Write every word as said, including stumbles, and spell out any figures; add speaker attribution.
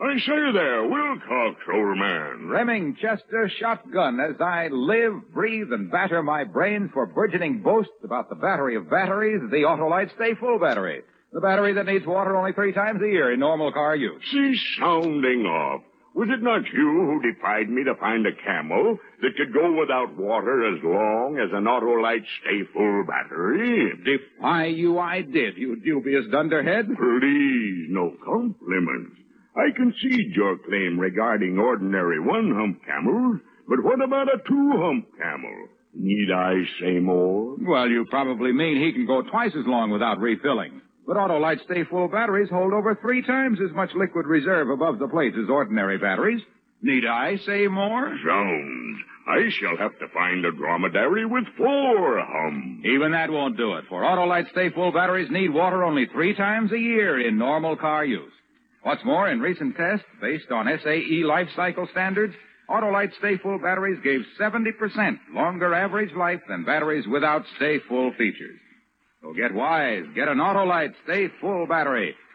Speaker 1: I say there, Wilcox, old man.
Speaker 2: Remingchester shotgun as I live, breathe, and batter my brains for burgeoning boasts about the battery of batteries, the Autolite Stay Full battery. The battery that needs water only three times a year in normal car use.
Speaker 1: Cease sounding off. Was it not you who defied me to find a camel that could go without water as long as an Autolite Stay Full battery?
Speaker 2: Defy you I did, you dubious dunderhead.
Speaker 1: Please, no compliments. I concede your claim regarding ordinary one-hump camels, but what about a two-hump camel? Need I say more?
Speaker 2: Well, you probably mean he can go twice as long without refilling. But Autolite Stay Full batteries hold over three times as much liquid reserve above the plate as ordinary batteries. Need I say more?
Speaker 1: Zounds. I shall have to find a dromedary with four humps.
Speaker 2: Even that won't do it, for Autolite Stay Full batteries need water only three times a year in normal car use. What's more, in recent tests, based on S A E life cycle standards, Autolite Stay Full batteries gave seventy percent longer average life than batteries without Stay Full features. So get wise. Get an Autolite Stay Full battery